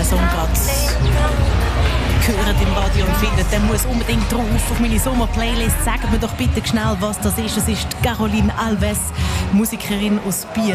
Song gerade gehört im Radio und findet, der muss unbedingt drauf auf meine Sommer-Playlist. Sagt mir doch bitte schnell, was das ist. Es ist Caroline Alves, Musikerin aus Biel.